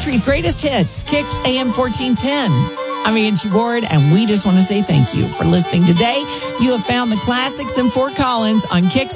country's greatest hits, Kicks AM 1410. I'm Angie Ward, and we just want to say thank you for listening today. You have found the classics in Fort Collins on Kicks